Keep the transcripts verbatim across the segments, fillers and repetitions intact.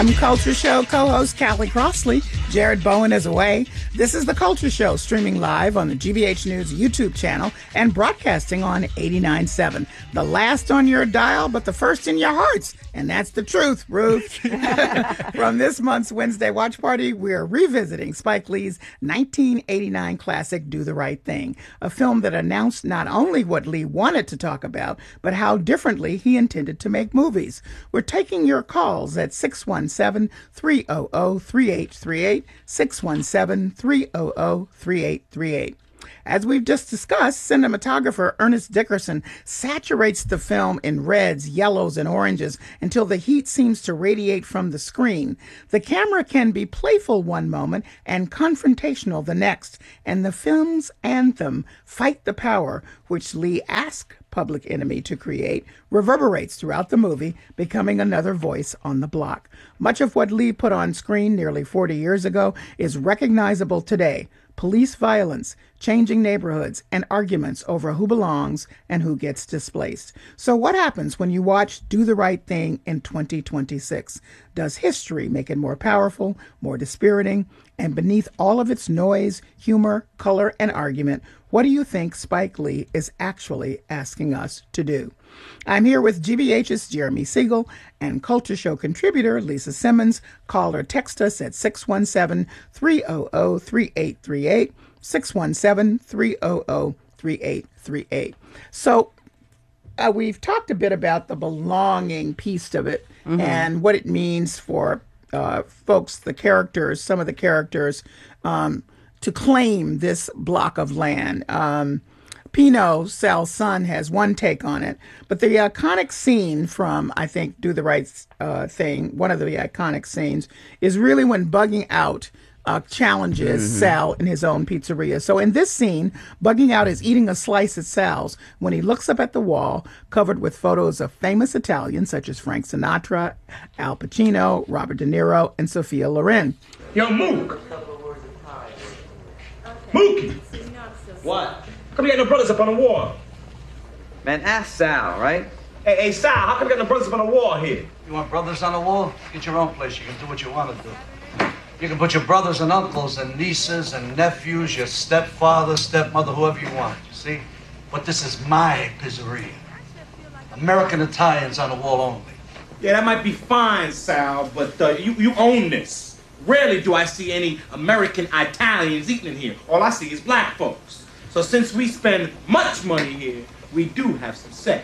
I'm Culture Show co-host Callie Crossley. Jared Bowen is away. This is The Culture Show, streaming live on the G B H News YouTube channel and broadcasting on eighty-nine point seven. The last on your dial, but the first in your hearts. And that's the truth, Ruth. From this month's Wednesday Watch Party, we're revisiting Spike Lee's nineteen eighty-nine classic, Do the Right Thing, a film that announced not only what Lee wanted to talk about, but how differently he intended to make movies. We're taking your calls at six one seven, three hundred, three eight three eight, six one seven, three hundred, three eight three eight. As we've just discussed, cinematographer Ernest Dickerson saturates the film in reds, yellows, and oranges until the heat seems to radiate from the screen. The camera can be playful one moment and confrontational the next, and the film's anthem, Fight the Power, which Lee asked Public Enemy to create, reverberates throughout the movie, becoming another voice on the block. Much of what Lee put on screen nearly forty years ago is recognizable today. Police violence, changing neighborhoods, and arguments over who belongs and who gets displaced. So what happens when you watch Do the Right Thing in twenty twenty-six? Does history make it more powerful, more dispiriting? And beneath all of its noise, humor, color, and argument, what do you think Spike Lee is actually asking us to do? I'm here with G B H's Jeremy Siegel and Culture Show contributor Lisa Simmons. Call or text us at six one seven, three hundred, three eight three eight, six one seven, three hundred, three eight three eight. So uh, we've talked a bit about the belonging piece of it, mm-hmm. and what it means for uh, folks, the characters, some of the characters, um, to claim this block of land. Um, Pino, Sal's son, has one take on it, but the iconic scene from, I think, Do the Right uh, Thing, one of the iconic scenes, is really when Bugging Out uh, challenges mm-hmm. Sal in his own pizzeria. So in this scene, Bugging Out is eating a slice at Sal's when he looks up at the wall covered with photos of famous Italians such as Frank Sinatra, Al Pacino, Robert De Niro, and Sophia Loren. Yo, Mook! Mookie! What? Come you got no brothers up on the wall? Man, ask Sal, right? Hey, hey, Sal, how come you got no brothers up on the wall here? You want brothers on the wall? Get your own place. You can do what you want to do. You can put your brothers and uncles and nieces and nephews, your stepfather, stepmother, whoever you want, you see? But this is my pizzeria. American Italians on the wall only. Yeah, that might be fine, Sal, but uh, you, you own this. Rarely do I see any American Italians eating in here. All I see is black folks. So since we spend much money here, we do have some say.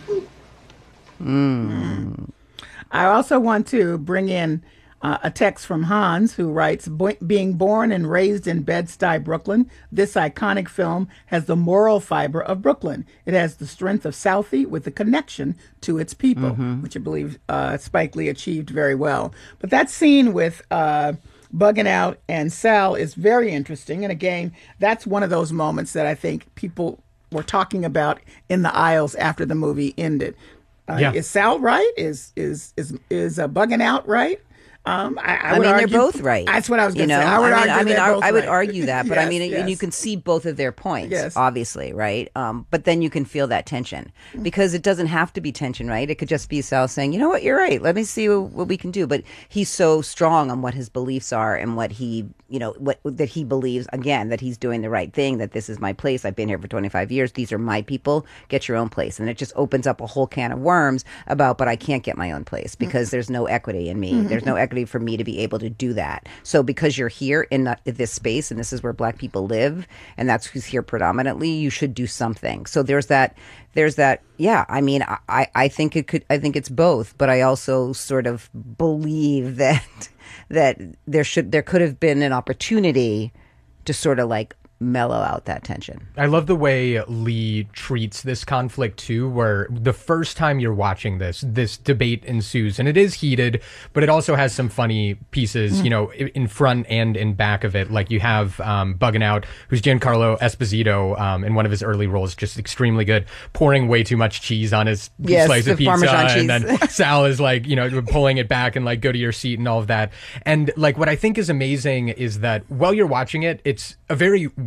Mm. I also want to bring in uh, a text from Hans, who writes, being born and raised in Bed-Stuy, Brooklyn, this iconic film has the moral fiber of Brooklyn. It has the strength of Southie with the connection to its people, mm-hmm. which I believe uh, Spike Lee achieved very well. But that scene with uh, Bugging Out and Sal is very interesting. And again, that's one of those moments that I think people were talking about in the aisles after the movie ended. Uh, yeah. Is Sal right? Is is is is uh, Bugging Out right? Um, I, I, I mean, argue, they're both right. That's what I was going to you know? say. I would I mean, argue I, mean, they're I, both I would right. argue that, but yes, I mean, yes. and you can see both of their points, yes. obviously, right? Um, but then you can feel that tension because it doesn't have to be tension, right? It could just be Sal saying, you know what, you're right. Let me see what, what we can do. But he's so strong on what his beliefs are and what he, you know, what that he believes, again, that he's doing the right thing, that this is my place. I've been here for twenty-five years. These are my people. Get your own place. And it just opens up a whole can of worms about, but I can't get my own place because there's no equity in me. Mm-hmm. There's no equity for me to be able to do that. So because you're here in the, this space and this is where black people live and that's who's here predominantly, you should do something. So there's that, there's that, yeah, I mean, I, I think it could, I think it's both, but I also sort of believe that, that there should, there could have been an opportunity to sort of like mellow out that tension. I love the way Lee treats this conflict too, where the first time you're watching this, this debate ensues and it is heated, but it also has some funny pieces, mm. you know, in front and in back of it. Like you have um, Bugging Out, who's Giancarlo Esposito um, in one of his early roles, just extremely good, pouring way too much cheese on his yes, slice of pizza. And then Sal is like, you know, pulling it back and like, go to your seat and all of that. And like, what I think is amazing is that while you're watching it, it's a very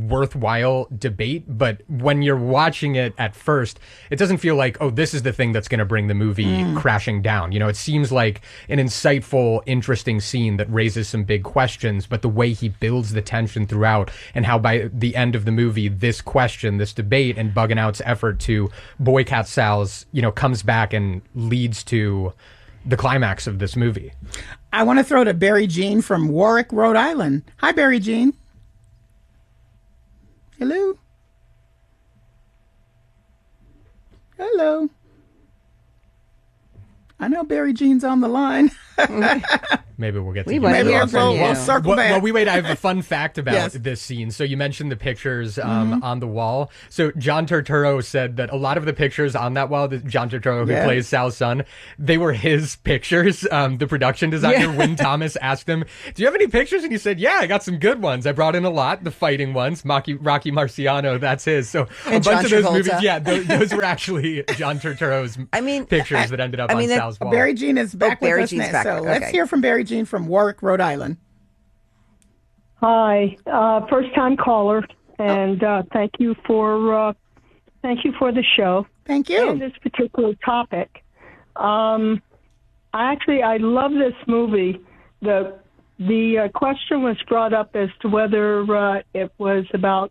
worthwhile debate, but when you're watching it at first, it doesn't feel like, oh, this is the thing that's going to bring the movie mm. crashing down. You know, it seems like an insightful, interesting scene that raises some big questions, but the way he builds the tension throughout, and how by the end of the movie, this question, this debate, and Buggin' Out's effort to boycott Sal's, you know, comes back and leads to the climax of this movie. I want to throw to Barry Jean from Warwick, Rhode Island. Hi, Barry Jean. Hello. Hello. I know Barry Jean's on the line. Maybe we'll get to we you. Maybe we'll, we'll, we'll circle well, back. well, we wait. I have a fun fact about Yes. this scene. So you mentioned the pictures um, Mm-hmm. on the wall. So John Turturro said that a lot of the pictures on that wall, that John Turturro, who Yeah. plays Sal's son, they were his pictures. Um, the production designer, Yeah. Wynn Thomas, asked him, "Do you have any pictures?" And he said, "Yeah, I got some good ones. I brought in a lot. The fighting ones, Rocky, Rocky Marciano, that's his." So And a John bunch of those Travolta. movies, yeah, those, those were actually John Turturro's I mean, pictures I- that ended up I mean, on that- Sal's wall. Barry Jean is back Barry with us Jean's next. back. So let's Okay. hear from Barry Jean from Warwick, Rhode Island. Hi, uh, first time caller, and uh, thank you for uh, thank you for the show Thank and you. this particular topic. Um, I actually I love this movie. The the uh, question was brought up as to whether uh, it was about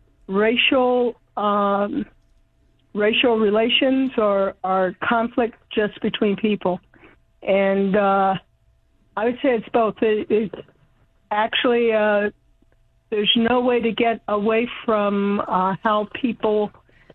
racial um, racial relations or, or conflict just between people, and uh, I would say it's both. It, it, Actually, uh, there's no way to get away from uh, how people,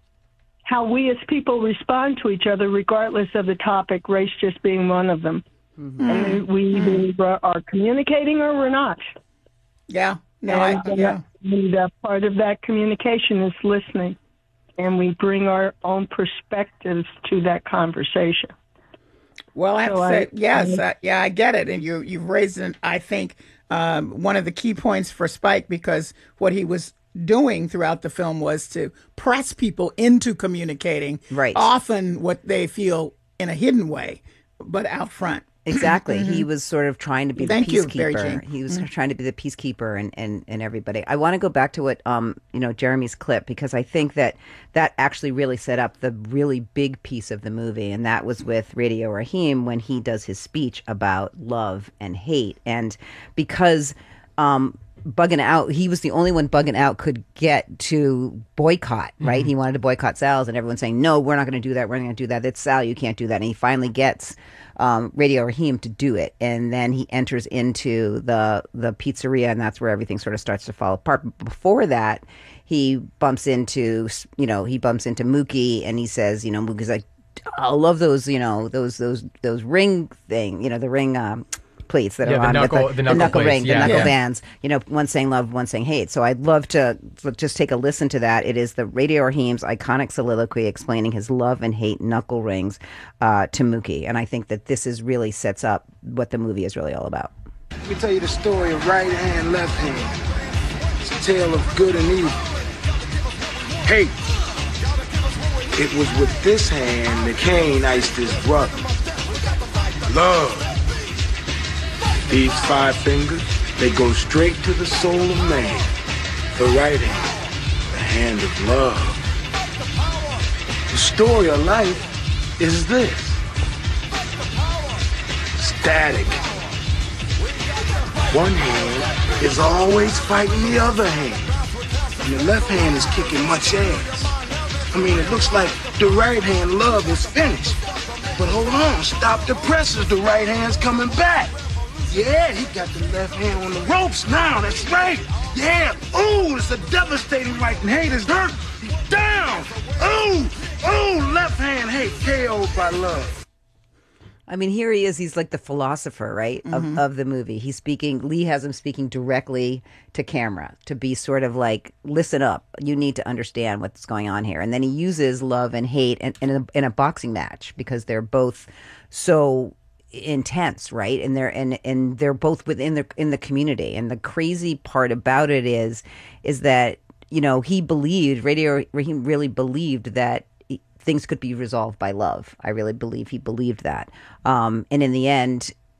how we as people respond to each other, regardless of the topic, race just being one of them. Mm-hmm. And we either are communicating or we're not. Yeah. No, and, I, yeah. uh, and uh, part of that communication is listening, and we bring our own perspectives to that conversation. Well, I have So to say, I- yes, I- uh, yeah, I get it, and you you've raised, an, I think, um, one of the key points for Spike, because what he was doing throughout the film was to press people into communicating, Right. often what they feel in a hidden way, but out front. Exactly. He was sort of trying to be Thank the you, Barry peacekeeper. Jean. He was trying to be the peacekeeper and, and, and everybody. I want to go back to what, um, you know, Jeremy's clip, because I think that that actually really set up the really big piece of the movie. And that was with Radio Raheem when he does his speech about love and hate. And because, um, Buggin' Out, he was the only one Buggin' Out could get to boycott, right? He wanted to boycott Sal's, and everyone's saying, no, we're not going to do that. We're not going to do that. It's Sal, you can't do that. And he finally gets um, Radio Raheem to do it. And then he enters into the the pizzeria, and that's where everything sort of starts to fall apart. But before that, he bumps into, you know, he bumps into Mookie, and he says, you know, Mookie's like, I love those, you know, those those those ring thing, you know, the ring um, plates that Yeah, are the on knuckle- with the the, knuckle knuckle plates, ring, yeah. the knuckle Yeah. bands. You know, one saying love, one saying hate. So I'd love to just take a listen to that. It is the Radio Raheem's iconic soliloquy explaining his love and hate knuckle rings uh, to Mookie, and I think that this is really sets up what the movie is really all about. Let me tell you the story of right hand, left hand. It's a tale of good and evil. Hate. It was with this hand that Cain iced his brother. Love. These five fingers, they go straight to the soul of man. The right hand, the hand of love. The story of life is this. Static. One hand is always fighting the other hand. And the left hand is kicking much ass. I mean, it looks like the right hand love is finished. But hold on, stop the presses, the right hand's coming back. Yeah, he got the left hand on the ropes now, that's right. Yeah, ooh, it's a devastating right hand. Hate is hurt, he's down. Ooh, ooh, left hand hate, K O'd by love. I mean, here he is. He's like the philosopher, right, of, Mm-hmm. of the movie. He's speaking, Lee has him speaking directly to camera to be sort of like, listen up. You need to understand what's going on here. And then he uses love and hate in, in, a, in a boxing match because they're both so intense, right? And they're and and they're both within the in the community. And the crazy part about it is, is that, you know, he believed, Radio Raheem really believed that things could be resolved by love. I really believe he believed that. Um, and in the end,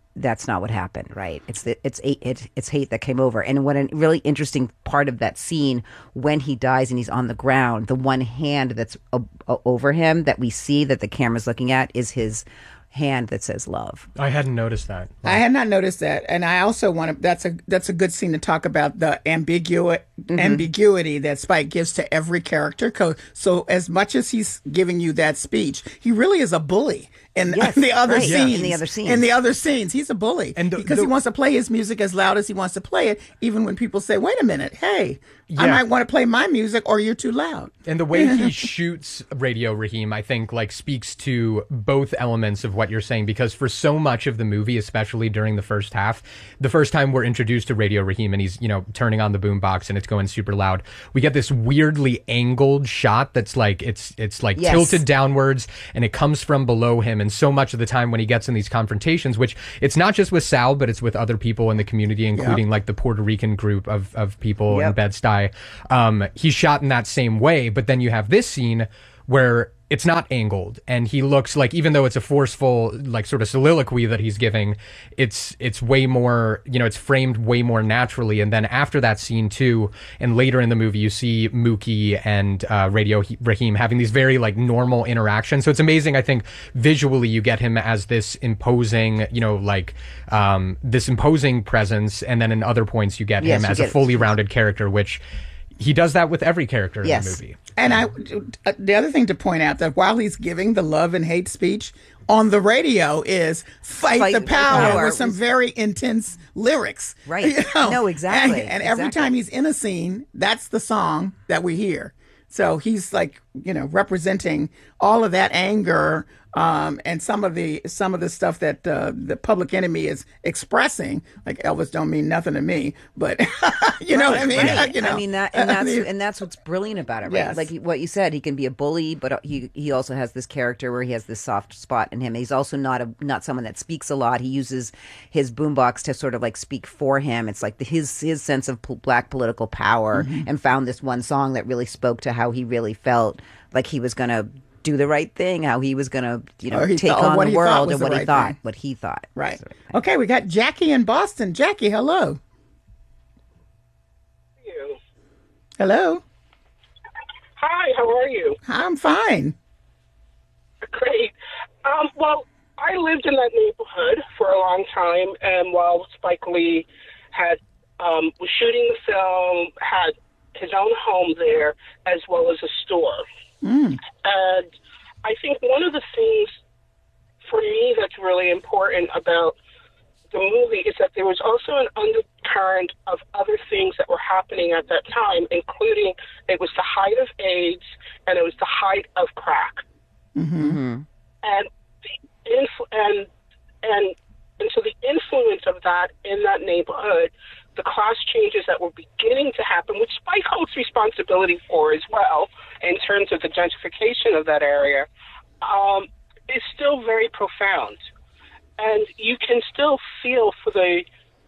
that's not what happened, right? It's the, it's it, it's hate that came over. And what a really interesting part of that scene when he dies and he's on the ground, the one hand that's a, a, over him that we see that the camera's looking at is his hand that says love. I hadn't noticed that. I had not noticed that, and I also want to. That's a that's a good scene to talk about the ambigu- Mm-hmm. ambiguity that Spike gives to every character. 'Cause- So as much as he's giving you that speech, he really is a bully in Yes, the other right. Yeah. scenes. In the other scenes. in the other scenes, he's a bully, And the- because the- he wants to play his music as loud as he wants to play it, even when people say, "Wait a minute, hey, I Yeah. might want to play my music, or you're too loud." And the way he shoots Radio Raheem, I think, like speaks to both elements of what you're saying, because for so much of the movie, especially during the first half, the first time we're introduced to Radio Raheem and he's, you know, turning on the boombox and it's going super loud, we get this weirdly angled shot that's like, it's, it's like Yes. tilted downwards and it comes from below him. And so much of the time when he gets in these confrontations, which it's not just with Sal, but it's with other people in the community, including like the Puerto Rican group of, of people Yep. in Bed-Stuy. Um, he's shot in that same way, but then you have this scene where it's not angled and he looks like, even though it's a forceful, like sort of soliloquy that he's giving, it's, it's way more, you know, it's framed way more naturally. And then after that scene too, and later in the movie, you see Mookie and, uh, Radio Raheem having these very like normal interactions. So it's amazing. I think visually you get him as this imposing, you know, like, um, this imposing presence. And then in other points you get Yes, him you as a get- fully rounded character, which he does that with every character Yes. in the movie. And I, uh, the other thing to point out that while he's giving the love and hate speech on the radio is "Fight, Fight the the power" power. with some very intense lyrics. Right. You know? No, exactly. And, and every Exactly. time he's in a scene, that's the song that we hear. So he's like, you know, representing all of that anger, um, and some of the some of the stuff that uh, the Public Enemy is expressing. Like Elvis don't mean nothing to me, but you know what I mean. Right. You know, I mean that, and I that's mean, and that's what's brilliant about it, right? Yes. Like he- what you said, he can be a bully, but he he also has this character where he has this soft spot in him. He's also not a not someone that speaks a lot. He uses his boombox to sort of like speak for him. It's like the, his his sense of po- black political power, Mm-hmm. and found this one song that really spoke to how he really felt like he was going to do the right thing, how he was going to, you know, Or he take thought- on what the he thought world was and the what he right thought, thing. what he thought. right. Okay, we got Jackie in Boston. Jackie, hello. you. Hello. Hi, how are you? I'm fine. Great. Um, well, I lived in that neighborhood for a long time, and while Spike Lee had um, was shooting the film, had his own home there as well as a store. Mm. And I think one of the things for me that's really important about the movie is that there was also an undercurrent of other things that were happening at that time, including it was the height of AIDS and it was the height of crack. Mm-hmm. And the influ- and and and so the influence of that in that neighborhood, the class changes that were beginning to happen, which Spike holds responsibility for as well, in terms of the gentrification of that area, um, is still very profound. And you can still feel for the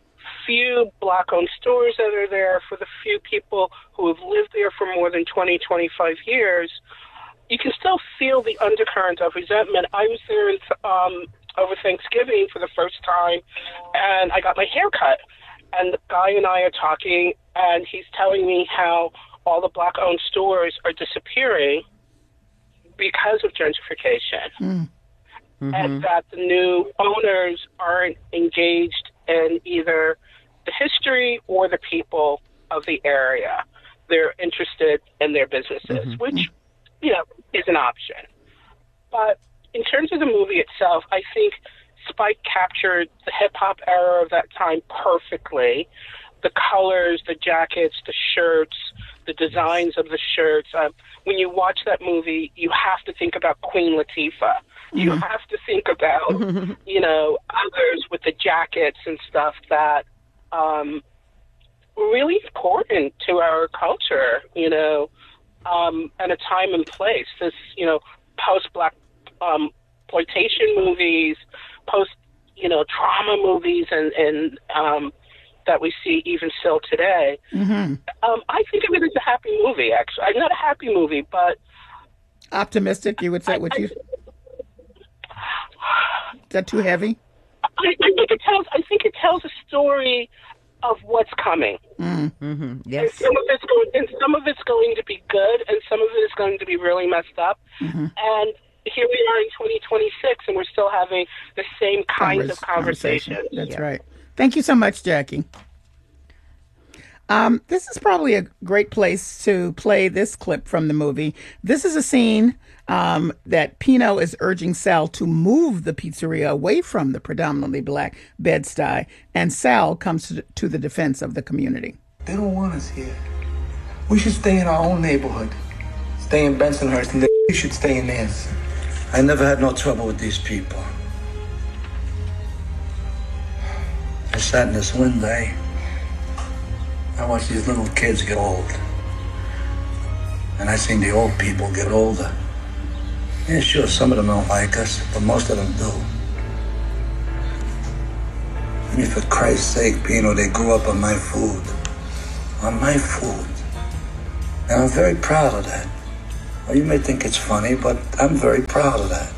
few black-owned stores that are there, for the few people who have lived there for more than twenty, twenty-five years, you can still feel the undercurrent of resentment. I was there in, um, over Thanksgiving for the first time, and I got my hair cut. And the guy and I are talking, and he's telling me how all the black-owned stores are disappearing because of gentrification. Mm. Mm-hmm. And that the new owners aren't engaged in either the history or the people of the area. They're interested in their businesses, Mm-hmm. which, you know, is an option. But in terms of the movie itself, I think Spike captured the hip-hop era of that time perfectly. The colors, the jackets, the shirts, the designs of the shirts. Um, when you watch that movie, you have to think about Queen Latifah. You Mm-hmm. have to think about, you know, others with the jackets and stuff that um, were really important to our culture, you know, um, and a time and place. This, you know, post-black um, exploitation movies, post, you know, trauma movies, and, and um, that we see even still today. Mm-hmm. Um, I think of it as a happy movie, actually. Not a happy movie, but Optimistic, you would say? I- Would I- you? Is that too heavy? I, I think it tells. I think it tells a story of what's coming. Mm. Mm-hmm. Yes. And some of it's going, and some of it's going to be good, and some of it is going to be really messed up. Mm-hmm. And here we are in twenty twenty-six, and we're still having the same kinds Converse, of conversations. Conversation. That's yeah. right. Thank you so much, Jackie. Um, this is probably a great place to play this clip from the movie. This is a scene um, that Pino is urging Sal to move the pizzeria away from the predominantly black Bed-Stuy, and Sal comes to, to the defense of the community. They don't want us here. We should stay in our own neighborhood. Stay in Bensonhurst, and they should stay in theirs. I never had no trouble with these people. I sat in this one day. I watched these little kids get old. And I seen the old people get older. Yeah, sure, some of them don't like us, but most of them do. I mean, for Christ's sake, Pino, they grew up on my food. On my food. And I'm very proud of that. Well, you may think it's funny, but I'm very proud of that.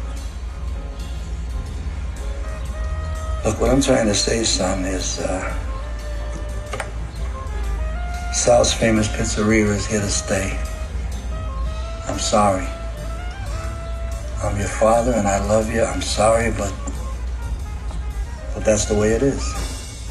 Look, what I'm trying to say, son, is uh, Sal's Famous Pizzeria is here to stay. I'm sorry. I'm your father, and I love you. I'm sorry, but but that's the way it is.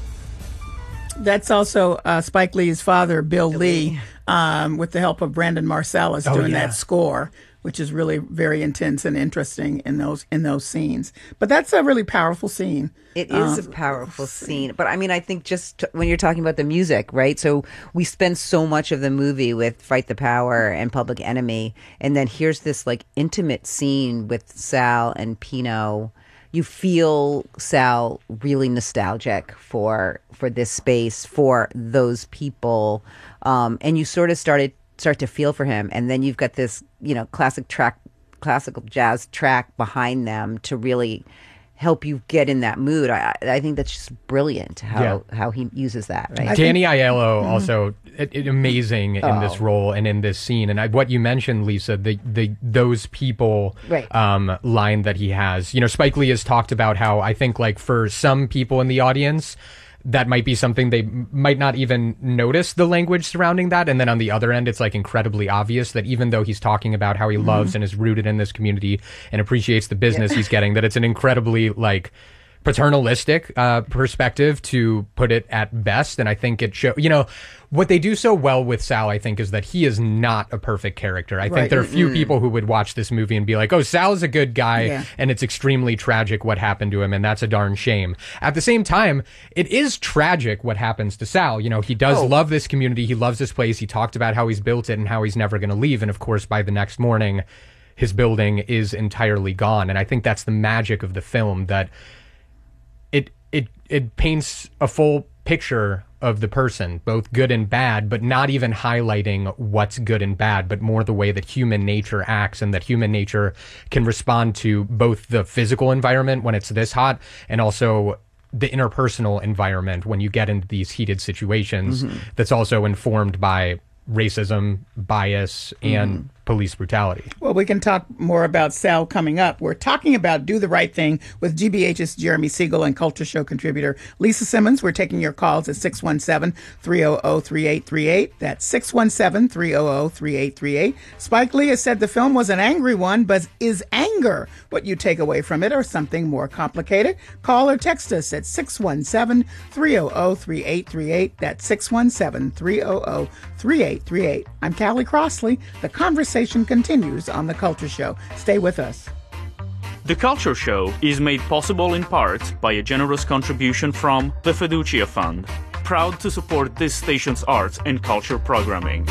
That's also uh, Spike Lee's father, Bill Lee, um, with the help of Brandon Marsalis Oh, doing yeah. that score, which is really very intense and interesting in those in those scenes. But that's a really powerful scene. It is Um, a powerful scene. But I mean, I think just t- when you're talking about the music, right? So we spend so much of the movie with Fight the Power and Public Enemy. And then here's this like intimate scene with Sal and Pino. You feel Sal really nostalgic for for this space, for those people. Um, and you sort of started start to feel for him. And then you've got this, you know, classic track, classical jazz track behind them to really help you get in that mood. I, I think that's just brilliant how, Yeah. how he uses that. Right? Danny Aiello also it, it, amazing in Oh. this role and in this scene. And I, what you mentioned, Lisa, the the those people Right. um, line that he has. You know, Spike Lee has talked about how I think like for some people in the audience, that might be something they m- might not even notice the language surrounding that. And then on the other end, it's like incredibly obvious that even though he's talking about how he loves and is rooted in this community and appreciates the business he's getting, that it's an incredibly like paternalistic uh, perspective to put it at best. And I think it show, you know, what they do so well with Sal, I think, is that he is not a perfect character. I Right. think there are few people who would watch this movie and be like, oh, Sal's a good guy. Yeah. And it's extremely tragic what happened to him. And that's a darn shame. At the same time, it is tragic what happens to Sal. You know, he does Oh. love this community. He loves this place. He talked about how he's built it and how he's never going to leave. And of course, by the next morning, his building is entirely gone. And I think that's the magic of the film, that it it it paints a full picture of the person, both good and bad, but not even highlighting what's good and bad, but more the way that human nature acts, and that human nature can respond to both the physical environment when it's this hot and also the interpersonal environment when you get into these heated situations. Mm-hmm. That's also informed by racism, bias, and police brutality. Well, we can talk more about Sal coming up. We're talking about Do the Right Thing with G B H's Jeremy Siegel and Culture Show contributor Lisa Simmons. We're taking your calls at six one seven, three hundred, three eight three eight. That's six one seven, three hundred, three eight three eight. Spike Lee has said the film was an angry one, but is anger what you take away from it, or something more complicated? Call or text us at six one seven, three hundred, three eight three eight. That's six one seven, three hundred, three eight three eight. I'm Callie Crossley. The conversation continues on The Culture Show. Stay with us. The Culture Show is made possible in part by a generous contribution from the Fiducia Fund, proud to support this station's arts and culture programming.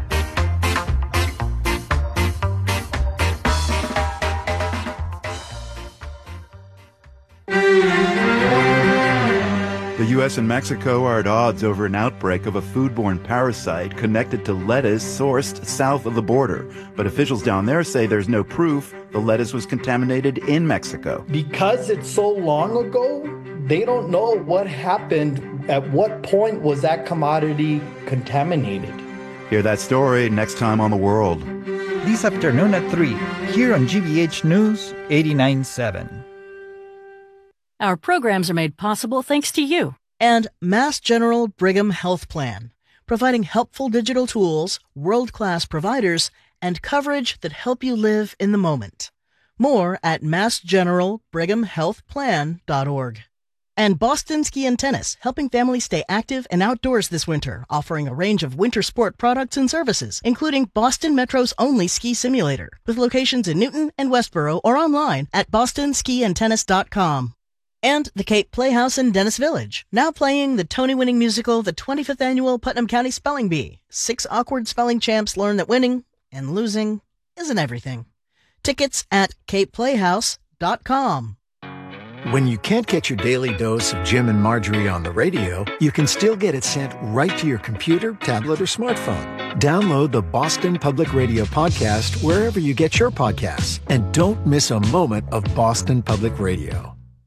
The U S and Mexico are at odds over an outbreak of a foodborne parasite connected to lettuce sourced south of the border. But officials down there say there's no proof the lettuce was contaminated in Mexico. Because it's so long ago, they don't know what happened. At what point was that commodity contaminated? Hear that story next time on The World. This afternoon at three, here on G B H News eighty-nine point seven. Our programs are made possible thanks to you. And Mass General Brigham Health Plan, providing helpful digital tools, world-class providers, and coverage that help you live in the moment. More at mass general brigham health plan dot org. And Boston Ski and Tennis, helping families stay active and outdoors this winter, offering a range of winter sport products and services, including Boston Metro's only ski simulator, with locations in Newton and Westboro or online at boston ski and tennis dot com. And the Cape Playhouse in Dennis Village, now playing the Tony-winning musical, the twenty-fifth Annual Putnam County Spelling Bee. Six awkward spelling champs learn that winning and losing isn't everything. Tickets at cape playhouse dot com. When you can't get your daily dose of Jim and Marjorie on the radio, you can still get it sent right to your computer, tablet, or smartphone. Download the Boston Public Radio podcast wherever you get your podcasts. And don't miss a moment of Boston Public Radio.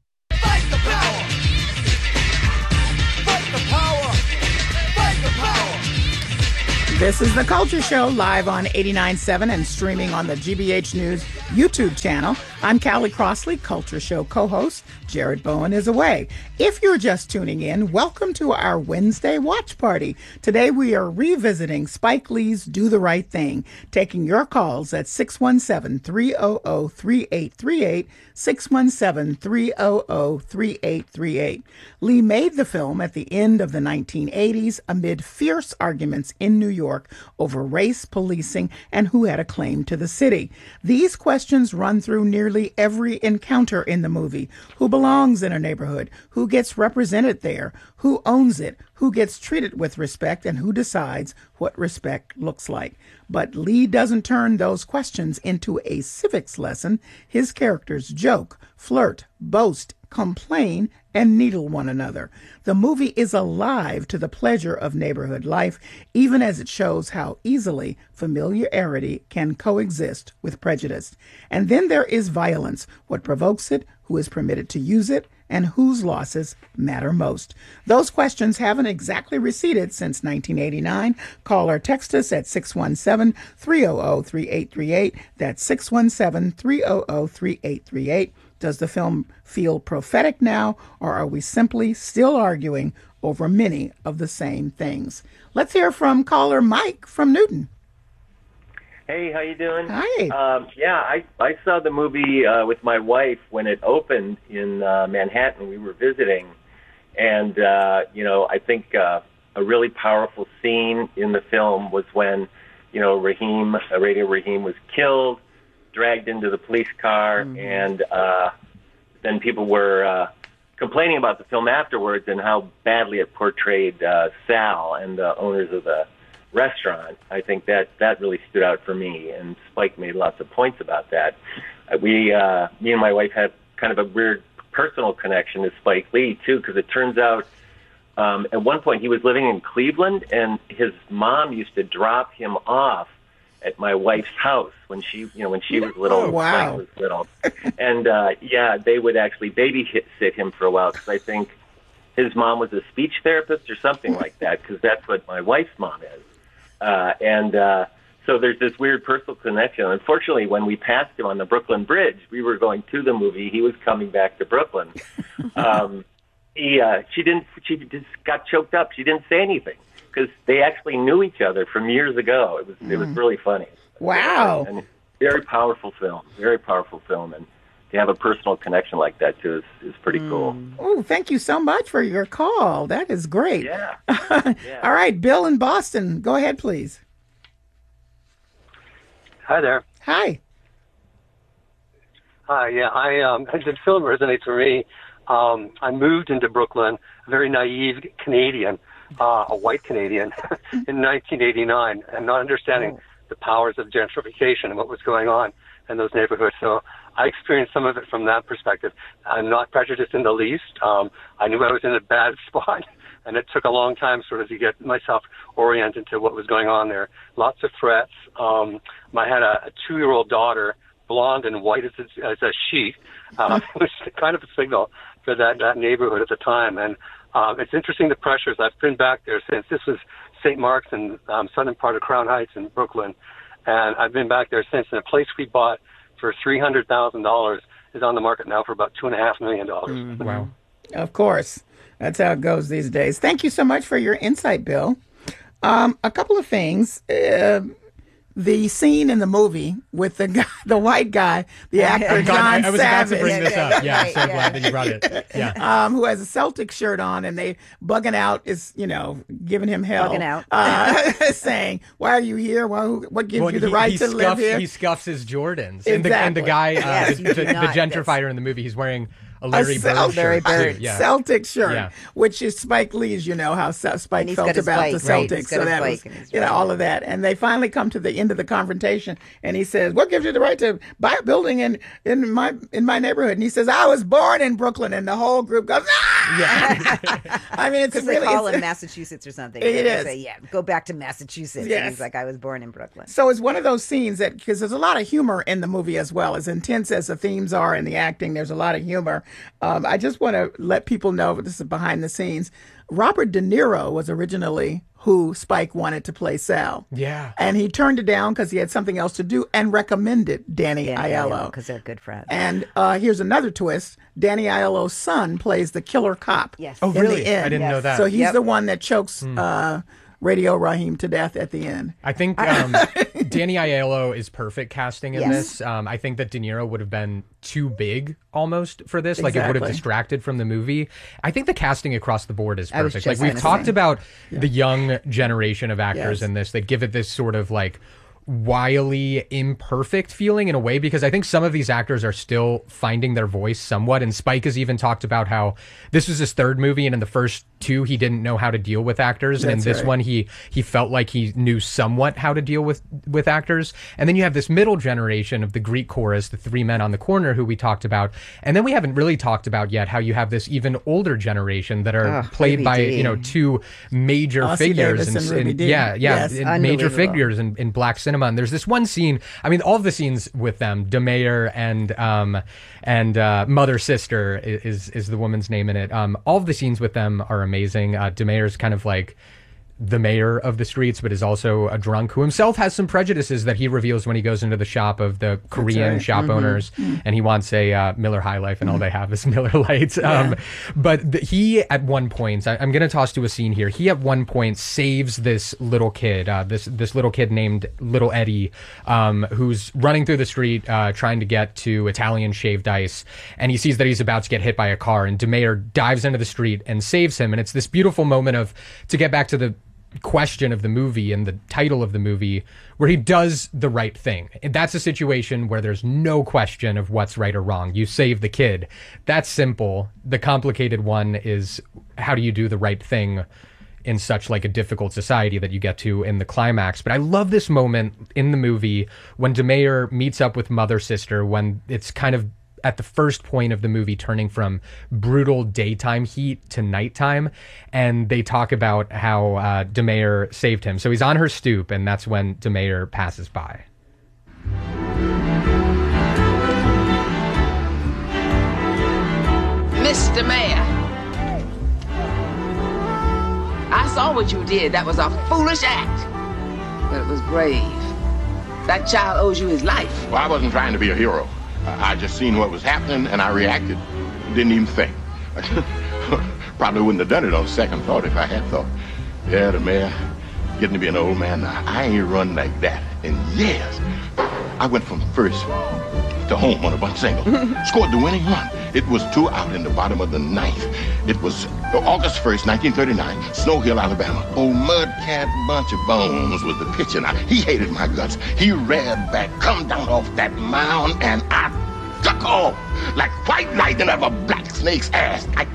This is The Culture Show, live on eighty-nine point seven and streaming on the G B H News YouTube channel. I'm Callie Crossley, Culture Show co-host. Jared Bowen is away. If you're just tuning in, welcome to our Wednesday watch party. Today we are revisiting Spike Lee's Do the Right Thing, taking your calls at six one seven, three hundred, three eight three eight, six one seven, three hundred, three eight three eight. Lee made the film at the end of the nineteen eighties amid fierce arguments in New York over race, policing, and who had a claim to the city. These questions run through nearly every encounter in the movie. Who belongs in a neighborhood? Who gets represented there? Who owns it? Who gets treated with respect? And who decides what respect looks like? But Lee doesn't turn those questions into a civics lesson. His characters joke, flirt, boast, complain, and needle one another. The movie is alive to the pleasure of neighborhood life, even as it shows how easily familiarity can coexist with prejudice. And then there is violence, what provokes it, who is permitted to use it, and whose losses matter most. Those questions haven't exactly receded since nineteen eighty-nine. Call or text us at six one seven, three hundred, three eight three eight. That's six one seven, three hundred, three eight three eight. Does the film feel prophetic now, or are we simply still arguing over many of the same things? Let's hear from caller Mike from Newton. Hey, how you doing? Hi. Um, yeah, I, I saw the movie uh, with my wife when it opened in uh, Manhattan. We were visiting, and, uh, you know, I think uh, a really powerful scene in the film was when, you know, Raheem, uh, Radio Raheem was killed, dragged into the police car, mm-hmm. and uh, then people were uh, complaining about the film afterwards and how badly it portrayed uh, Sal and the owners of the restaurant. I think that that really stood out for me, and Spike made lots of points about that. Uh, we, uh, me and my wife had kind of a weird personal connection to Spike Lee, too, because it turns out um, at one point he was living in Cleveland, and his mom used to drop him off at my wife's house when she, you know, when she was little. Oh, wow. Spike was little. And, uh, yeah, they would actually babysit him for a while, because I think his mom was a speech therapist or something like that, because that's what my wife's mom is. Uh, and uh, so there's this weird personal connection. Unfortunately, when we passed him on the Brooklyn Bridge, we were going to the movie. He was coming back to Brooklyn. Um, he, uh, she didn't. She just got choked up. She didn't say anything because they actually knew each other from years ago. It was mm. it was really funny. Wow. And very powerful film. Very powerful film. And to have a personal connection like that too is, is pretty mm. cool. Oh, thank you so much for your call. That is great. Yeah. yeah. All right, Bill in Boston, go ahead, please. Hi there. Hi. Hi. Yeah, I um, the film resonates for me. Um, I moved into Brooklyn, a very naive Canadian, uh, a white Canadian, in nineteen eighty-nine, and not understanding oh. the powers of gentrification and what was going on in those neighborhoods. So I experienced some of it from that perspective. I'm not prejudiced in the least. Um, I knew I was in a bad spot, and it took a long time sort of to get myself oriented to what was going on there. Lots of threats. Um, I had a, a two-year-old daughter, blonde and white as a, as a sheet. Uh, it was kind of a signal for that, that neighborhood at the time. And um, it's interesting the pressures. I've been back there since. This was Saint Mark's in um, southern part of Crown Heights in Brooklyn. And I've been back there since. And a place we bought for three hundred thousand dollars is on the market now for about two and a half million dollars. Mm-hmm. Wow. Of course. That's how it goes these days. Thank you so much for your insight, Bill. Um, a couple of things. Uh, the scene in the movie with the guy, the white guy, the actor God, John I, I was about Savage. to bring this up. Yeah, Right, so yeah. glad that you brought it. Yeah. Um, who has a Celtic shirt on, and they bugging out is, you know, giving him hell. Bugging out. Uh, saying, why are you here? Well, who, what gives Well, you the he, right he to scuffs, live here? He scuffs his Jordans. And, the, and the Exactly. guy, uh, Yes, the, you the, do not. the gentrifier in the movie, he's wearing a A Larry Bird Celt- shirt. Bird too. Yeah. Celtic shirt, Yeah. which is Spike Lee's, you know, how Se- Spike And he's felt got his about bike, the right? Celtics. He's got So his that bike was, and he's you know, all of that. And they finally come to the end of the confrontation, and he says, what gives you the right to buy a building in, in my in my neighborhood? And he says, I was born in Brooklyn. And the whole group goes, ah! Yeah. I mean, it's Because really... they call it's- him Massachusetts or something. It They is. Say, yeah, go back to Massachusetts. Yes. And he's like, I was born in Brooklyn. So it's one of those scenes that, because there's a lot of humor in the movie as well. As intense as the themes are and the acting, there's a lot of humor. Um, I just want to let people know, this is behind the scenes, Robert De Niro was originally who Spike wanted to play Sal. Yeah. And he turned it down because he had something else to do and recommended Danny Aiello. Because they're good friends. And uh, here's another twist. Danny Aiello's son plays the killer cop. Yes. Oh, in really? the end. I didn't know that. So he's Yep. the one that chokes Hmm. uh, Radio Raheem to death at the end. I think um, Danny Aiello is perfect casting in Yes. this. Um, I think that De Niro would have been too big almost for this. Like it would have Exactly. distracted from the movie. I think the casting across the board is I was perfect. just Like we've gonna talked say. about the young generation of actors Yes. in this that give it this sort of like wily, imperfect feeling in a way, because I think some of these actors are still finding their voice somewhat. And Spike has even talked about how this was his third movie, and in the first two, he didn't know how to deal with actors, and in That's this right. one, he he felt like he knew somewhat how to deal with with actors. And then you have this middle generation of the Greek chorus, the three men on the corner who we talked about, and then we haven't really talked about yet how you have this even older generation that are Ugh, played Ruby by Dee. you know two major Ossie figures Davis and Ruby Dee. yeah yeah Yes. in major Unbelievable. figures in, in black cinema. And there's this one scene, I mean, all of the scenes with them, DeMayer and um and uh, Mother Sister is is the woman's name in it. Um, all of the scenes with them are amazing. Uh, DeMayer's kind of like the mayor of the streets, but is also a drunk who himself has some prejudices that he reveals when he goes into the shop of the Korean right. shop Mhm. owners, and he wants a uh, Miller High Life, and all they have is Miller Lights. Um, but the, he, at one point, I, I'm going to toss to a scene here. He, at one point, saves this little kid, uh, this this little kid named Little Eddie, um, who's running through the street uh, trying to get to Italian shaved ice, and he sees that he's about to get hit by a car, and DeMayer dives into the street and saves him. And it's this beautiful moment of, to get back to the question of the movie and the title of the movie, where he does the right thing. And that's a situation where there's no question of what's right or wrong. You save the kid. That's simple. The complicated one is, how do you do the right thing in such like a difficult society that you get to in the climax? But I love this moment in the movie when DeMayer meets up with Mother Sister, when it's kind of at the first point of the movie turning from brutal daytime heat to nighttime, and they talk about how uh, DeMayer saved him. So he's on her stoop, and that's when DeMayer passes by. Mister Mayor, I saw what you did. That was a foolish act, but it was brave. That child owes you his life. Well, I wasn't trying to be a hero. I I just seen what was happening, and I reacted. Didn't even think. Probably wouldn't have done it on second thought if I had thought. Yeah, the mayor, getting to be an old man now. I ain't run like that in years. I went from first to home on a bunch single. Scored the winning run. It was two out in the bottom of the ninth. It was August first, nineteen thirty-nine, Snow Hill, Alabama. Old Mudcat Bunch of Bones was the pitcher. Now, he hated my guts. He reared back, come down off that mound, and I took off like white lightning out of a black snake's ass. I...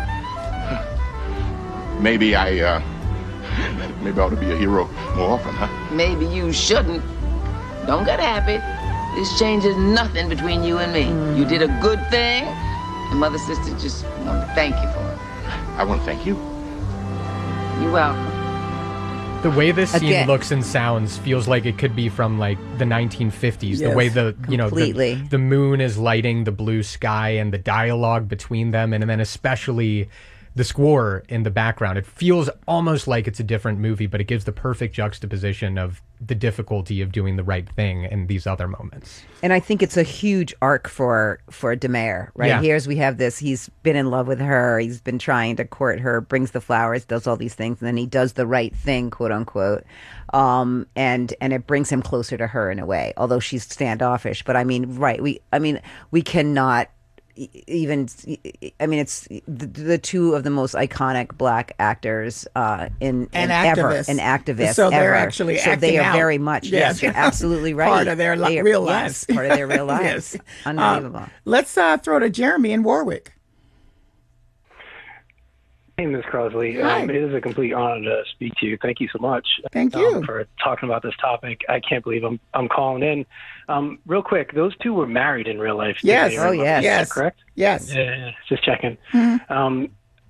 Maybe I, uh, maybe I ought to be a hero more often, huh? Maybe you shouldn't. Don't get happy. This changes nothing between you and me. You did a good thing, and Mother Sister just wanted to thank you for it. I want to thank you. You're welcome. The way this scene Again. looks and sounds feels like it could be from like the nineteen fifties. The Yes, way the you know the, completely. the moon is lighting the blue sky, and the dialogue between them, and, and then especially the score in the background. It feels almost like it's a different movie, but it gives the perfect juxtaposition of the difficulty of doing the right thing in these other moments. And I think it's a huge arc for for DeMare, right? Yeah. Here's we have this, he's been in love with her, he's been trying to court her, brings the flowers, does all these things, and then he does the right thing, quote unquote. Um, and and it brings him closer to her in a way, although she's standoffish. But I mean, right, we I mean, we cannot even, I mean, it's the, the two of the most iconic black actors uh, in, And in ever, activists. and activists So they're ever. actually so acting they are out. very much, yes, Yes. you're absolutely right. Part of their li- They are- real yes, lives. part of their real lives. Yes. Unbelievable. Uh, let's uh, throw to Jeremy in Warwick. Hey, Miz Crosley. Hi. Um, it is a complete honor to speak to you. Thank you so much. Thank um, you. for talking about this topic. I can't believe I'm I'm calling in. Um, real quick, those two were married in real life. Yes. They Oh, were- yes. Is that Yes. correct? Yes. Yeah, yeah, just checking. Mhm. Um,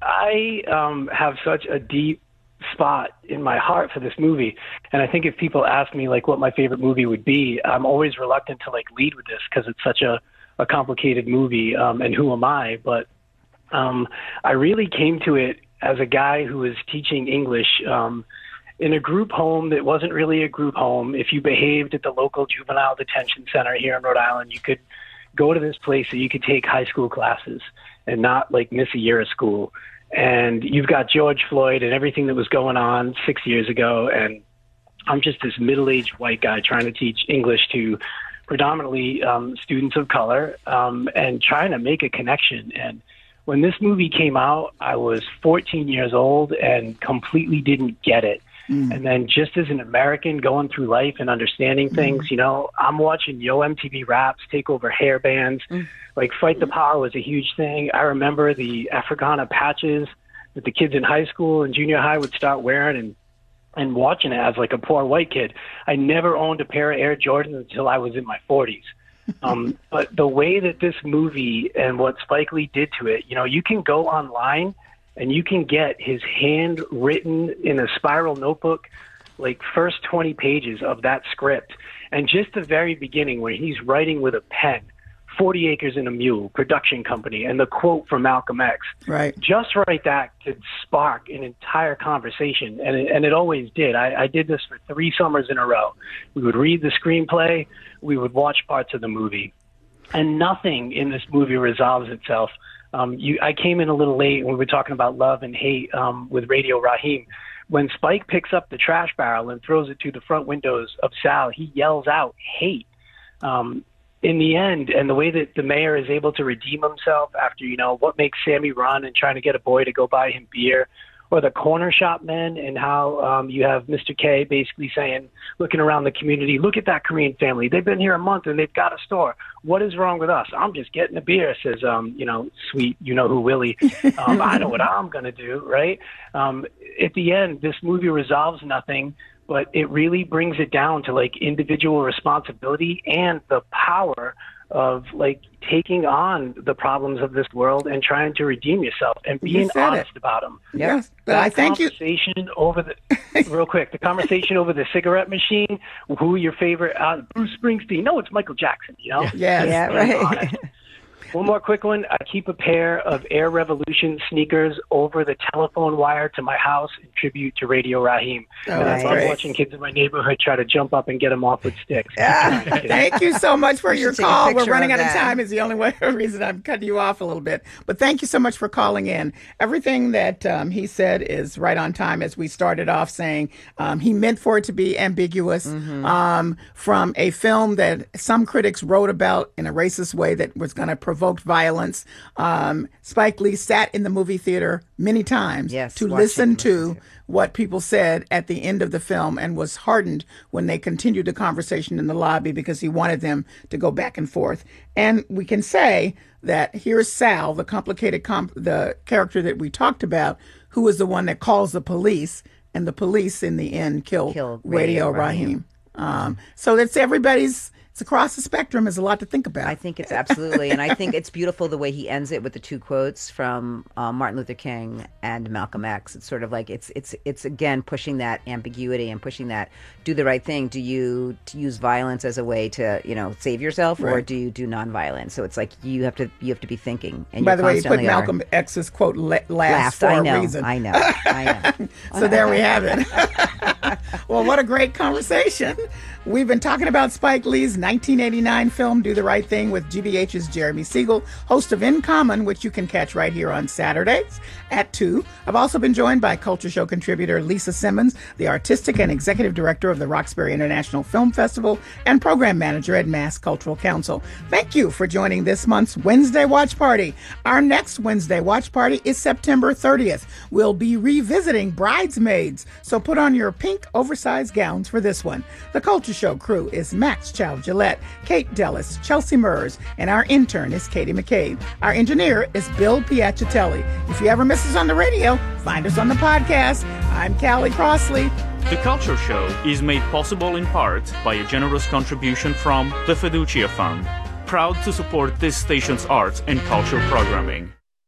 I um, have such a deep spot in my heart for this movie, and I think if people ask me like what my favorite movie would be, I'm always reluctant to like lead with this because it's such a a complicated movie. Um, and who am I? But um, I really came to it as a guy who was teaching English um, in a group home that wasn't really a group home. If you behaved at the local juvenile detention center here in Rhode Island, you could go to this place so you could take high school classes and not like miss a year of school. And you've got George Floyd and everything that was going on six years ago. And I'm just this middle-aged white guy trying to teach English to predominantly um, students of color um, and trying to make a connection. And when this movie came out, I was fourteen years old and completely didn't get it. Mm. And then just as an American going through life and understanding things, you know, I'm watching Yo M T V Raps take over hair bands. Like Fight the Power was a huge thing. I remember the Africana patches that the kids in high school and junior high would start wearing, and and watching it as like a poor white kid. I never owned a pair of Air Jordans until I was in my forties. Um, but the way that this movie and what Spike Lee did to it, you know, you can go online and you can get his handwritten in a spiral notebook, like first twenty pages of that script. And just the very beginning where he's writing with a pen, forty acres and a mule, production company, and the quote from Malcolm X. Right. Just right that could spark an entire conversation, and it, and it always did. I, I did this for three summers in a row. We would read the screenplay, we would watch parts of the movie, and nothing in this movie resolves itself. Um, you, I came in a little late when we were talking about love and hate um, with Radio Raheem. When Spike picks up the trash barrel and throws it to the front windows of Sal, he yells out hate. Um, in the end, and the way that the mayor is able to redeem himself after, you know, what makes Sammy run and trying to get a boy to go buy him beer, or the corner shop men, and how um, you have Mister K basically saying, looking around the community, look at that Korean family. They've been here a month and they've got a store. What is wrong with us? I'm just getting a beer, says, um, you know, sweet, you know who, Willie. Um, I know what I'm going to do, right? Um, at the end, this movie resolves nothing, but it really brings it down to like individual responsibility and the power of like taking on the problems of this world and trying to redeem yourself and You being said honest it. about them. Yes. That I thank you. conversation over the real quick, the conversation over the cigarette machine. Who your favorite? Uh, Bruce Springsteen. No, it's Michael Jackson. You know. Yes. Yeah, Just being right. honest. One more quick one. I keep a pair of Air Revolution sneakers over the telephone wire to my house in tribute to Radio Raheem. Oh, and I that's love great. watching kids in my neighborhood try to jump up and get them off with sticks. Thank you so much for We your should take a call. We're picture running of out of that. time is the only way reason I'm cutting you off a little bit. But thank you so much for calling in. Everything that um, he said is right on time, as we started off saying. Um, he meant for it to be ambiguous Mm-hmm. um, from a film that some critics wrote about in a racist way that was going to provoke violence. Um, Spike Lee sat in the movie theater many times Yes, to watching listen the to what people said at the end of the film, and was hardened when they continued the conversation in the lobby because he wanted them to go back and forth. And we can say that here's Sal, the complicated, comp- the character that we talked about, who is the one that calls the police, and the police in the end kill, Kill Radio Radio Raheem. Um, so it's everybody's it's across the spectrum. Is a lot to think about. I think it's absolutely, and I think it's beautiful the way he ends it with the two quotes from uh, Martin Luther King and Malcolm X. It's sort of like it's it's it's again pushing that ambiguity and pushing that do the right thing. Do you to use violence as a way to you know save yourself, or Right. do you do nonviolence? So it's like you have to you have to be thinking. And By you the way, you put constantly are. Malcolm X's quote la- last Last, for I a know, reason. I know, I know. So there we have it. Well, what a great conversation. We've been talking about Spike Lee's nineteen eighty-nine film, Do the Right Thing, with G B H's Jeremy Siegel, host of In Common, which you can catch right here on Saturdays at two. I've also been joined by Culture Show contributor Lisa Simmons, the artistic and executive director of the Roxbury International Film Festival and program manager at Mass Cultural Council. Thank you for joining this month's Wednesday Watch Party. Our next Wednesday Watch Party is September thirtieth. We'll be revisiting Bridesmaids, so put on your pink oversized gowns for this one. The Culture Show crew is Max Chow Gillette, Kate Dellis, Chelsea Mers, and our intern is Katie McCabe. Our engineer is Bill Piacitelli. If you ever miss us on the radio, find us on the podcast. I'm Callie Crossley. The Culture Show is made possible in part by a generous contribution from the Fiducia Fund, proud to support this station's arts and culture programming.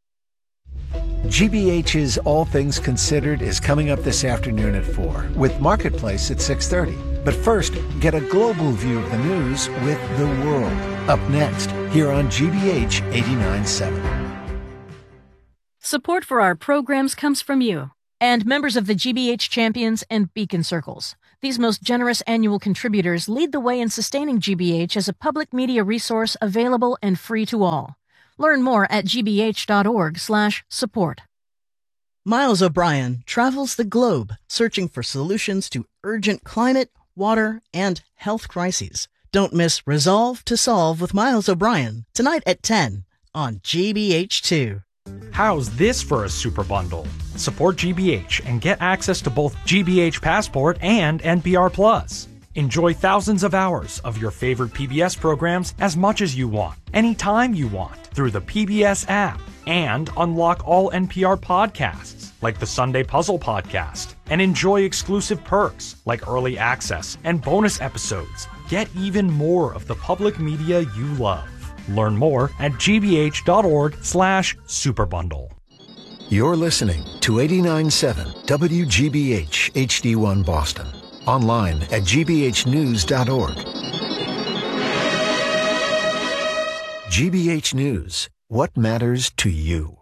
G B H's All Things Considered is coming up this afternoon at four, with Marketplace at six thirty. But first, get a global view of the news with The World. Up next, here on G B H eighty-nine point seven. Support for our programs comes from you and members of the G B H Champions and Beacon Circles. These most generous annual contributors lead the way in sustaining G B H as a public media resource available and free to all. Learn more at gbh.org slash support. Miles O'Brien travels the globe searching for solutions to urgent climate, water, and health crises. Don't miss Resolve to Solve with Miles O'Brien tonight at ten on G B H two. How's this for a super bundle? Support G B H and get access to both G B H Passport and N P R Plus. Enjoy thousands of hours of your favorite P B S programs as much as you want, anytime you want, through the P B S app. And unlock all N P R podcasts, like the Sunday Puzzle Podcast, and enjoy exclusive perks, like early access and bonus episodes. Get even more of the public media you love. Learn more at gbh.org slash superbundle. You're listening to eighty-nine point seven W G B H H D one Boston. Online at g b h news dot org. G B H News. What matters to you?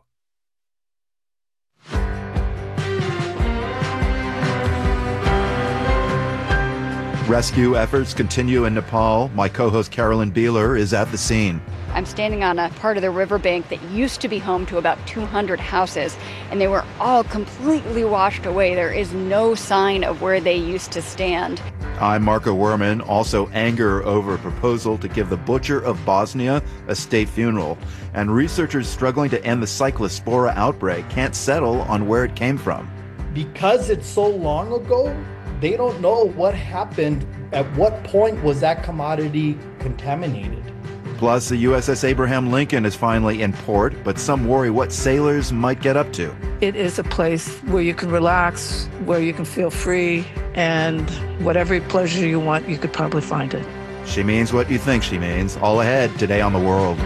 Rescue efforts continue in Nepal. My co-host Carolyn Beeler is at the scene. I'm standing on a part of the riverbank that used to be home to about two hundred houses, and they were all completely washed away. There is no sign of where they used to stand. I'm Marco Werman. Also anger over a proposal to give the Butcher of Bosnia a state funeral. And researchers struggling to end the cyclospora outbreak can't settle on where it came from. Because it's so long ago, they don't know what happened. At what point was that commodity contaminated? Plus, the U S S Abraham Lincoln is finally in port, but some worry what sailors might get up to. It is a place where you can relax, where you can feel free, and whatever pleasure you want, you could probably find it. She means what you think she means. All ahead today on The World.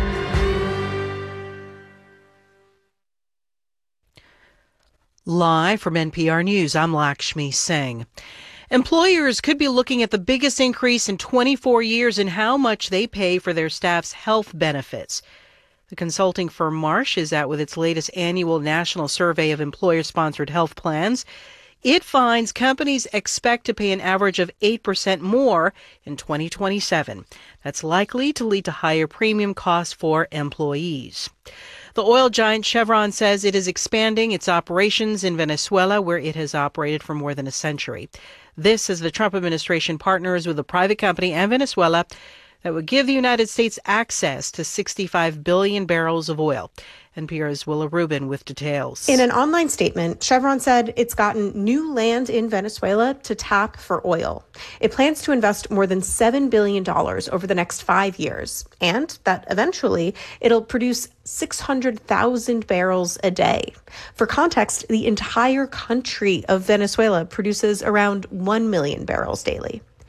Live from N P R News, I'm Lakshmi Singh. Employers could be looking at the biggest increase in twenty-four years in how much they pay for their staff's health benefits. The consulting firm Marsh is out with its latest annual national survey of employer-sponsored health plans. It finds companies expect to pay an average of eight percent more in twenty twenty-seven. That's likely to lead to higher premium costs for employees. The oil giant Chevron says it is expanding its operations in Venezuela, where it has operated for more than a century. This as the Trump administration partners with a private company and Venezuela that would give the United States access to sixty-five billion barrels of oil. N P R's Willa Rubin with details. In an online statement, Chevron said it's gotten new land in Venezuela to tap for oil. It plans to invest more than seven billion dollars over the next five years, and that eventually it'll produce six hundred thousand barrels a day. For context, the entire country of Venezuela produces around one million barrels daily.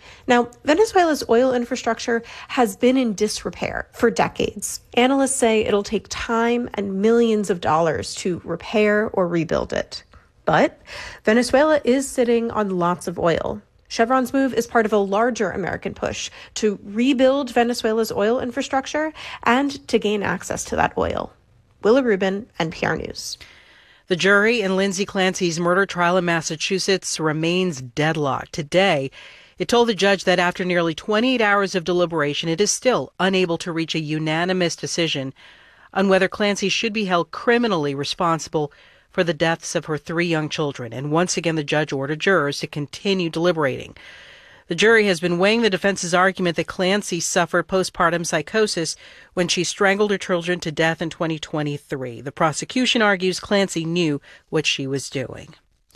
Now, Venezuela's oil infrastructure has been in disrepair for decades. Analysts say it'll take time and millions of dollars to repair or rebuild it. But Venezuela is sitting on lots of oil. Chevron's move is part of a larger American push to rebuild Venezuela's oil infrastructure and to gain access to that oil. Willa Rubin, N P R News. The jury in Lindsay Clancy's murder trial in Massachusetts remains deadlocked. Today, it told the judge that after nearly twenty-eight hours of deliberation, it is still unable to reach a unanimous decision on whether Clancy should be held criminally responsible for the deaths of her three young children. And once again, the judge ordered jurors to continue deliberating. The jury has been weighing the defense's argument that Clancy suffered postpartum psychosis when she strangled her children to death in twenty twenty-three. The prosecution argues Clancy knew what she was doing.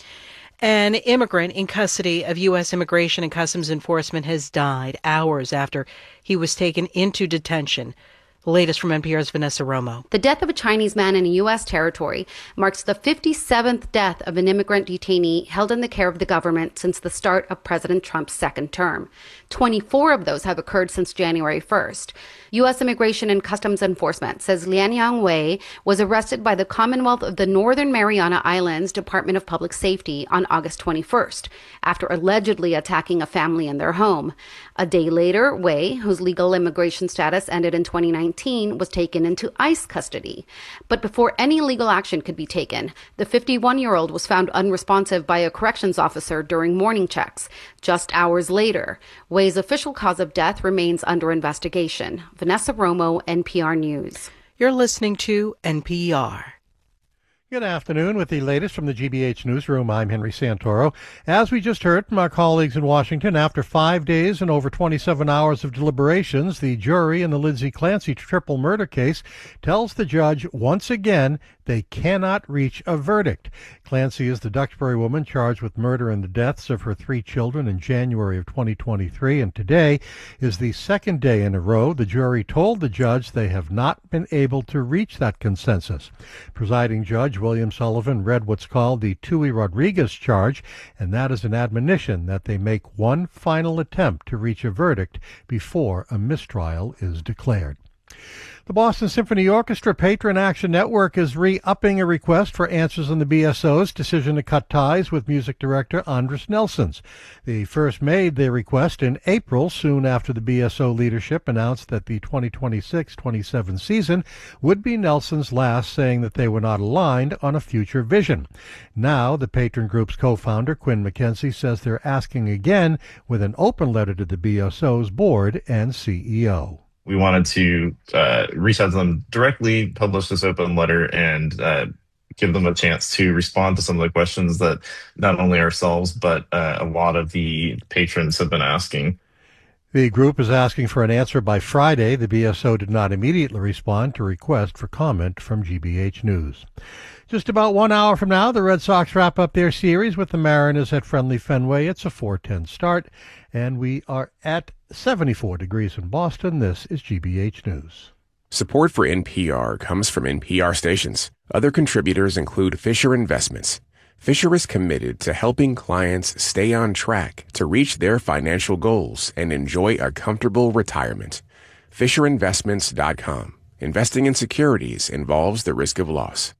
An immigrant in custody of U S Immigration and Customs Enforcement has died hours after he was taken into detention. The latest from N P R's Vanessa Romo. The death of a Chinese man in a U S territory marks the fifty-seventh death of an immigrant detainee held in the care of the government since the start of President Trump's second term. twenty-four of those have occurred since January first. U S Immigration and Customs Enforcement says Lianyang Wei was arrested by the Commonwealth of the Northern Mariana Islands Department of Public Safety on August twenty-first after allegedly attacking a family in their home. A day later, Wei, whose legal immigration status ended in twenty nineteen, was taken into ICE custody. But before any legal action could be taken, the fifty-one-year-old was found unresponsive by a corrections officer during morning checks. Just hours later, Wei's official cause of death remains under investigation. Vanessa Romo, N P R News. You're listening to N P R. Good afternoon. With the latest from the G B H Newsroom, I'm Henry Santoro. As we just heard from our colleagues in Washington, after five days and over twenty-seven hours of deliberations, the jury in the Lindsay Clancy triple murder case tells the judge once again they cannot reach a verdict. Clancy is the Duxbury woman charged with murder and the deaths of her three children in January of twenty twenty-three, and today is the second day in a row the jury told the judge they have not been able to reach that consensus. Presiding Judge William Sullivan read what's called the Tui Rodriguez charge, and that is an admonition that they make one final attempt to reach a verdict before a mistrial is declared. The Boston Symphony Orchestra Patron Action Network is re-upping a request for answers on the B S O's decision to cut ties with music director Andris Nelsons. They first made their request in April, soon after the B S O leadership announced that the twenty twenty-six twenty-seven season would be Nelsons' last, saying that they were not aligned on a future vision. Now, the Patron Group's co-founder, Quinn McKenzie, says they're asking again with an open letter to the B S O's board and C E O. We wanted to uh, reach out to them directly, publish this open letter, and uh, give them a chance to respond to some of the questions that not only ourselves, but uh, a lot of the patrons have been asking. The group is asking for an answer by Friday. The B S O did not immediately respond to request for comment from G B H News. Just about one hour from now, the Red Sox wrap up their series with the Mariners at Friendly Fenway. It's a four ten start, and we are at seventy-four degrees in Boston. This is G B H News. Support for N P R comes from N P R stations. Other contributors include Fisher Investments. Fisher is committed to helping clients stay on track to reach their financial goals and enjoy a comfortable retirement. Fisher Investments dot com. Investing in securities involves the risk of loss.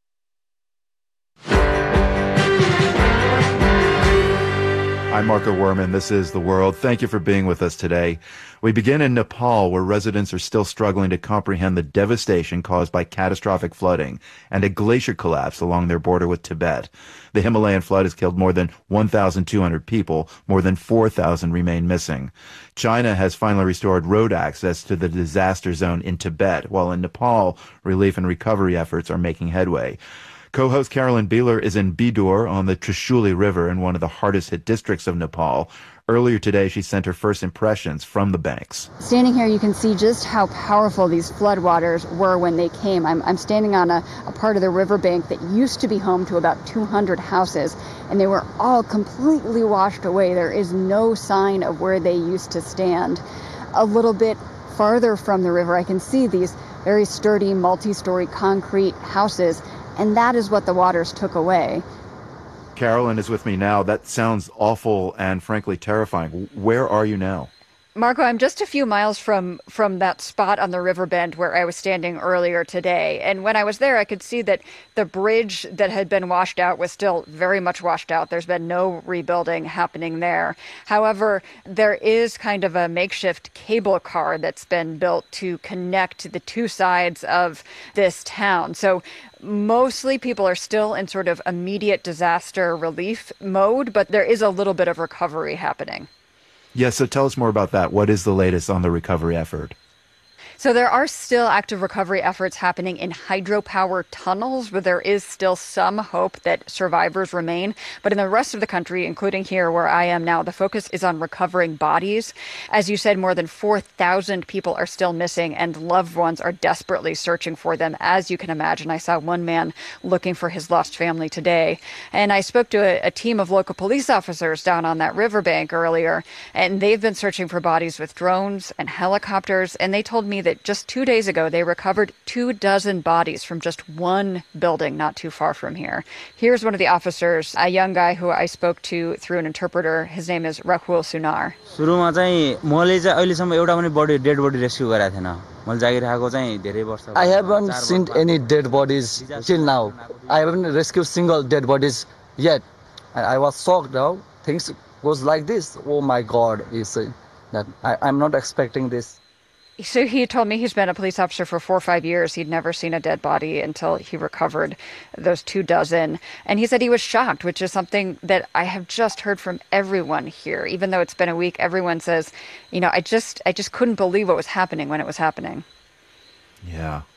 I'm Marco Werman. This is The World. Thank you for being with us today. We begin in Nepal, where residents are still struggling to comprehend the devastation caused by catastrophic flooding and a glacier collapse along their border with Tibet. The Himalayan flood has killed more than one thousand two hundred people. More than four thousand remain missing. China has finally restored road access to the disaster zone in Tibet, while in Nepal, relief and recovery efforts are making headway. Co-host Carolyn Beeler is in Bidur on the Trishuli River in one of the hardest-hit districts of Nepal. Earlier today, she sent her first impressions from the banks. Standing here, you can see just how powerful these floodwaters were when they came. I'm, I'm standing on a, a part of the riverbank that used to be home to about two hundred houses, and they were all completely washed away. There is no sign of where they used to stand. A little bit farther from the river, I can see these very sturdy multi-story concrete houses, and that is what the waters took away. Carolyn is with me now. That sounds awful and frankly terrifying. Where are you now? Marco, I'm just a few miles from, from that spot on the river bend where I was standing earlier today. And when I was there, I could see that the bridge that had been washed out was still very much washed out. There's been no rebuilding happening there. However, there is kind of a makeshift cable car that's been built to connect the two sides of this town. So mostly people are still in sort of immediate disaster relief mode, but there is a little bit of recovery happening. Yes, so tell us more about that. What is the latest on the recovery effort? So there are still active recovery efforts happening in hydropower tunnels, but there is still some hope that survivors remain. But in the rest of the country, including here where I am now, the focus is on recovering bodies. As you said, more than four thousand people are still missing, and loved ones are desperately searching for them. As you can imagine, I saw one man looking for his lost family today. And I spoke to a, a team of local police officers down on that riverbank earlier, and they've been searching for bodies with drones and helicopters, and they told me that that just two days ago, they recovered two dozen bodies from just one building not too far from here. Here's one of the officers, a young guy who I spoke to through an interpreter. His name is Rahul Sunar. सुरुमा चाहिँ मैले चाहिँ अहिलेसम्म एउटा पनि बडी dead बडी rescue गरेको थिएन मैले जागिरहेको चाहिँ धेरै वर्ष I haven't seen any dead bodies till now. I haven't rescued single dead bodies yet. And I was shocked how things goes like this. Oh my God, he said that I, I'm not expecting this. So he told me he's been a police officer for four or five years. He'd never seen a dead body until he recovered those two dozen. And he said he was shocked, which is something that I have just heard from everyone here. Even though it's been a week, everyone says, you know, I just I just couldn't believe what was happening when it was happening. Yeah.